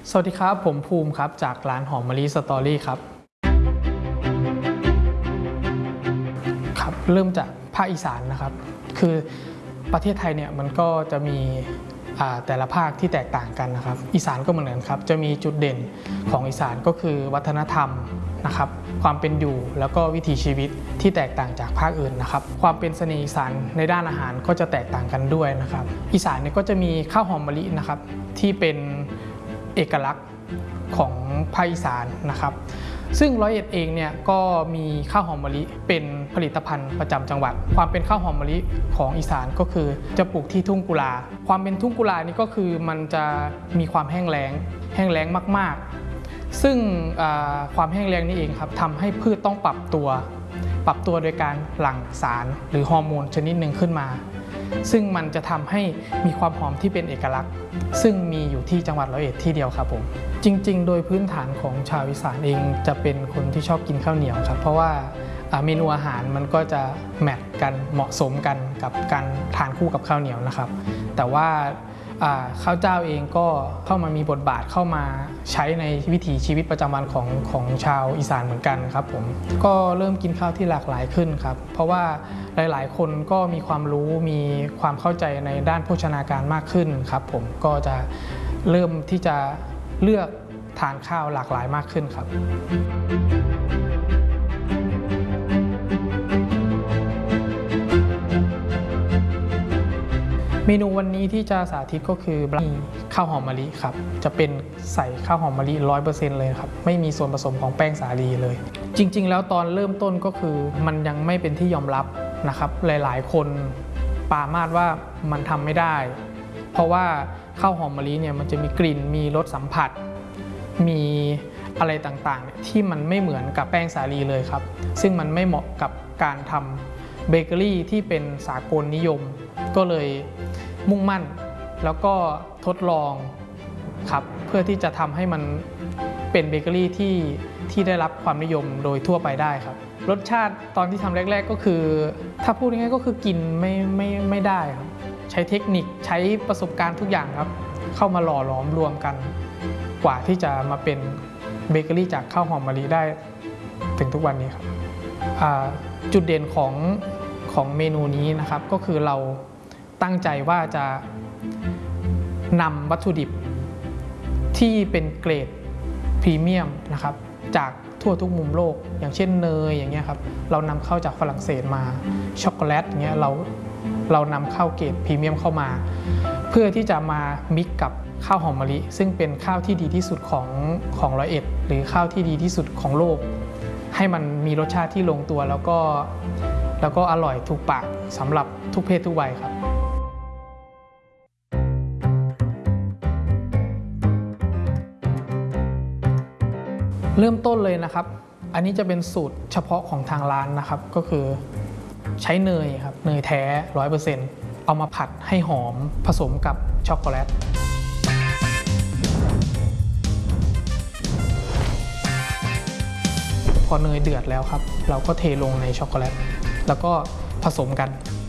สวัสดีครับผมภูมิครับจากร้านหอมมะลิสตอรี่ครับเริ่มจากภาคอีสานนะครับคือประเทศไทยเนี่ยมันก็จะมีแต่ละภาคที่แตกต่างกันนะครับอีสานก็เหมือนกันครับจะมีจุดเด่นของอีสานก็คือวัฒนธรรมนะครับความเป็นอยู่แล้วก็วิถีชีวิตที่แตกต่างจากภาคอื่นนะครับความเป็นเสน่ห์อีสานในด้านอาหารก็จะแตกต่างกันด้วยนะครับอีสานเนี่ยก็จะมีข้าวหอมมะลินะครับที่เป็นเอกลักษณ์ของภาคอีสานนะครับซึ่งร้อยเอ็ดเองเนี่ยก็มีข้าวหอมมะลิเป็นผลิตภัณฑ์ประจำจังหวัดความเป็นข้าวหอมมะลิของอีสานก็คือจะปลูกที่ทุ่งกุลาความเป็นทุ่งกุลานี่ก็คือมันจะมีความแห้งแล้งมากๆซึ่งความแห้งแล้งนี่เองครับทำให้พืชต้องปรับตัวโดยการหลั่งสารหรือฮอร์โมนชนิดหนึ่งขึ้นมาซึ่งมันจะทำให้มีความหอมที่เป็นเอกลักษณ์ซึ่งมีอยู่ที่จังหวัดร้อยเอ็ดที่เดียวครับผมจริงๆโดยพื้นฐานของชาวอีสานเองจะเป็นคนที่ชอบกินข้าวเหนียวครับเพราะว่าเมนูอาหารมันก็จะแมทกันเหมาะสมกันกับการทานคู่กับข้าวเหนียวนะครับแต่ว่าข้าวเจ้าเองก็เข้ามามีบทบาทเข้ามาใช้ในวิถีชีวิตประจำวันของชาวอีสานเหมือนกันครับผมก็เริ่มกินข้าวที่หลากหลายขึ้นครับเพราะว่าหลายๆคนก็มีความรู้มีความเข้าใจในด้านโภชนาการมากขึ้นครับผมก็จะเริ่มที่จะเลือกทานข้าวหลากหลายมากขึ้นครับเมนูวันนี้ที่จะสาธิตก็คือข้าวหอมมะลิครับจะเป็นใส่ข้าวหอมมะลิ 100% เลยครับไม่มีส่วนผสมของแป้งสาลีเลยจริงๆแล้วตอนเริ่มต้นก็คือมันยังไม่เป็นที่ยอมรับนะครับหลายๆคนปรามาสว่ามันทำไม่ได้เพราะว่าข้าวหอมมะลิเนี่ยมันจะมีกลิ่นมีรสสัมผัสมีอะไรต่างๆที่มันไม่เหมือนกับแป้งสาลีเลยครับซึ่งมันไม่เหมาะกับการทำเบเกอรี่ที่เป็นสากลนิยมก็เลยมุ่งมั่นแล้วก็ทดลองครับเพื่อที่จะทำให้มันเป็นเบเกอรี่ที่ได้รับความนิยมโดยทั่วไปได้ครับรสชาติตอนที่ทำแรกๆก็คือถ้าพูดง่ายๆก็คือกินไม่ได้ครับใช้เทคนิคใช้ประสบการณ์ทุกอย่างครับเข้ามาหล่อหลอมรวมกันกว่าที่จะมาเป็นเบเกอรี่จากข้าวหอมมะลิได้ถึงทุกวันนี้ครับจุดเด่นของเมนูนี้นะครับก็คือเราตั้งใจว่าจะนำวัตถุดิบที่เป็นเกรดพรีเมียมนะครับจากทั่วทุกมุมโลกอย่างเช่นเนยอย่างเงี้ยครับเรานำเข้าจากฝรั่งเศสมาช็อกโกแลตอย่างเงี้ยเรานำเข้าเกรดพรีเมียมเข้ามาเพื่อที่จะมามิกกับข้าวหอมมะลิซึ่งเป็นข้าวที่ดีที่สุดของร้อยเอ็ดหรือข้าวที่ดีที่สุดของโลกให้มันมีรสชาติที่ลงตัวแล้วก็อร่อยถูกปากสำหรับทุกเพศทุกวัยครับเริ่มต้นเลยนะครับอันนี้จะเป็นสูตรเฉพาะของทางร้านนะครับก็คือใช้เนยครับเนยแท้ 100% เอามาผัดให้หอมผสมกับช็อกโกแลตพอเนยเดือดแล้วครับเราก็เทลงในช็อกโกแลตแล้วก็ผสมกัน